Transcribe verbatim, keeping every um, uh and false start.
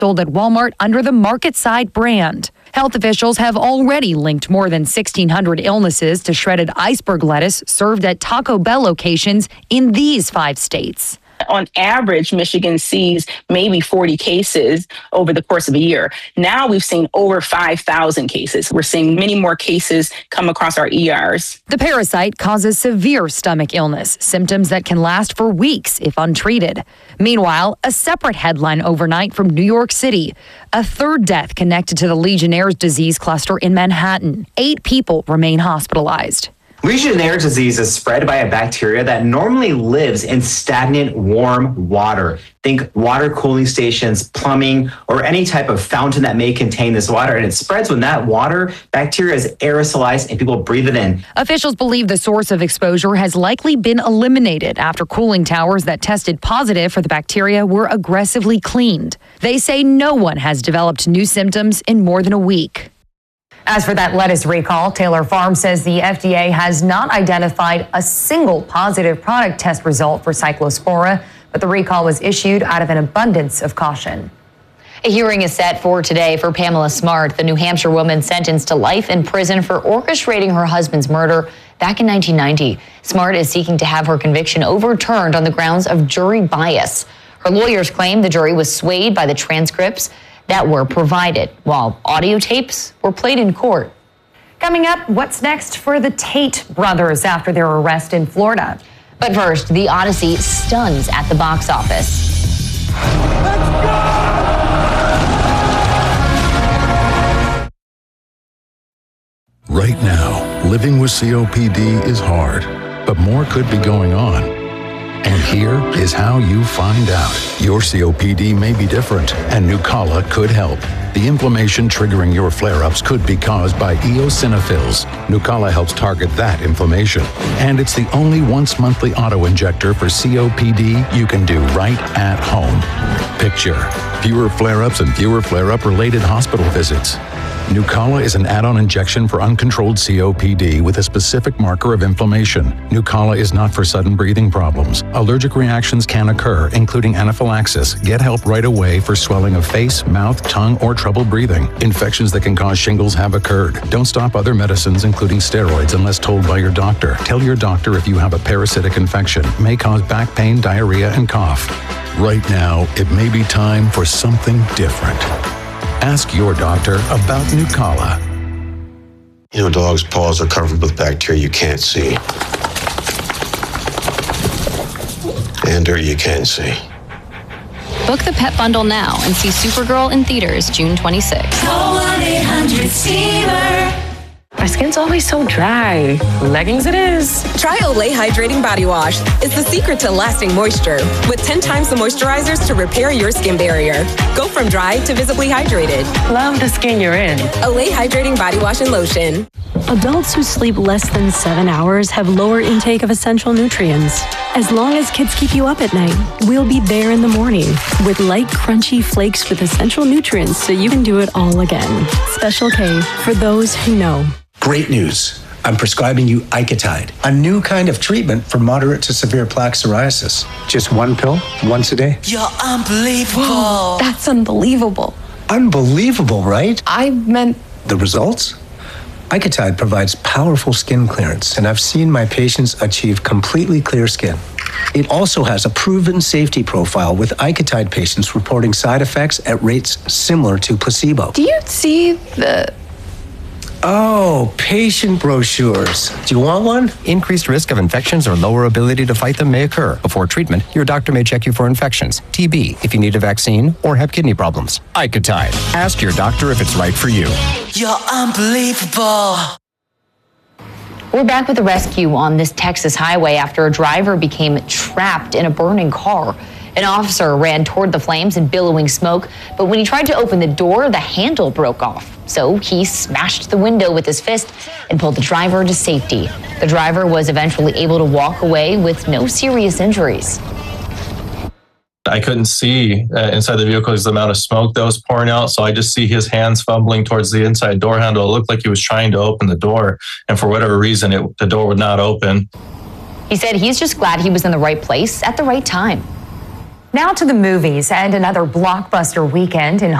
sold at Walmart under the Market Side brand. Health officials have already linked more than sixteen hundred illnesses to shredded iceberg lettuce served at Taco Bell locations in these five states. On average, Michigan sees maybe forty cases over the course of a year. Now we've seen over five thousand cases. We're seeing many more cases come across our E Rs. The parasite causes severe stomach illness, symptoms that can last for weeks if untreated. Meanwhile, a separate headline overnight from New York City. A third death connected to the Legionnaire's disease cluster in Manhattan. Eight people remain hospitalized. Legionnaire disease is spread by a bacteria that normally lives in stagnant, warm water. Think water cooling stations, plumbing, or any type of fountain that may contain this water. And it spreads when that water bacteria is aerosolized and people breathe it in. Officials believe the source of exposure has likely been eliminated after cooling towers that tested positive for the bacteria were aggressively cleaned. They say no one has developed new symptoms in more than a week. As for that lettuce recall, Taylor Farm says the F D A has not identified a single positive product test result for Cyclospora, but the recall was issued out of an abundance of caution. A hearing is set for today for Pamela Smart, the New Hampshire woman sentenced to life in prison for orchestrating her husband's murder back in nineteen ninety. Smart is seeking to have her conviction overturned on the grounds of jury bias. Her lawyers claim the jury was swayed by the transcripts that were provided, while audio tapes were played in court. Coming up, what's next for the Tate brothers after their arrest in Florida? But first, The Odyssey stuns at the box office. Let's go! Right now, living with C O P D is hard, but more could be going on. And here is how you find out. Your C O P D may be different, and Nucala could help. The inflammation triggering your flare-ups could be caused by eosinophils. Nucala helps target that inflammation. And it's the only once-monthly auto-injector for C O P D you can do right at home. Picture fewer flare-ups and fewer flare-up related hospital visits. Nucala is an add-on injection for uncontrolled C O P D with a specific marker of inflammation. Nucala is not for sudden breathing problems. Allergic reactions can occur, including anaphylaxis. Get help right away for swelling of face, mouth, tongue, or trouble breathing. Infections that can cause shingles have occurred. Don't stop other medicines, including steroids, unless told by your doctor. Tell your doctor if you have a parasitic infection. It may cause back pain, diarrhea, and cough. Right now, it may be time for something different. Ask your doctor about Nucala. You know, dogs' paws are covered with bacteria you can't see. And dirt you can see. Book the pet bundle now and see Supergirl in theaters June twenty-sixth. Call one eight hundred steamer. My skin's always so dry. Leggings it is. Try Olay Hydrating Body Wash. It's the secret to lasting moisture. With ten times the moisturizers to repair your skin barrier. Go from dry to visibly hydrated. Love the skin you're in. Olay Hydrating Body Wash and Lotion. Adults who sleep less than seven hours have lower intake of essential nutrients. As long as kids keep you up at night, we'll be there in the morning with light, crunchy flakes with essential nutrients so you can do it all again. Special K for those who know. Great news. I'm prescribing you Icotide, a new kind of treatment for moderate to severe plaque psoriasis. Just one pill, once a day. You're unbelievable. Whoa, that's unbelievable. Unbelievable, right? I meant... The results? Icotide provides powerful skin clearance, and I've seen my patients achieve completely clear skin. It also has a proven safety profile, with Icotide patients reporting side effects at rates similar to placebo. Do you see the... Oh, patient brochures. Do you want one? Increased risk of infections or lower ability to fight them may occur. Before treatment, your doctor may check you for infections, T B, if you need a vaccine, or have kidney problems. Icotide. Ask your doctor if it's right for you. You're unbelievable. We're back with a rescue on this Texas highway after a driver became trapped in a burning car. An officer ran toward the flames and billowing smoke, but when he tried to open the door, the handle broke off. So he smashed the window with his fist and pulled the driver to safety. The driver was eventually able to walk away with no serious injuries. I couldn't see uh, inside the vehicle because the amount of smoke that was pouring out. So I just see his hands fumbling towards the inside door handle. It looked like he was trying to open the door. And for whatever reason, it, the door would not open. He said he's just glad he was in the right place at the right time. Now to the movies and another blockbuster weekend in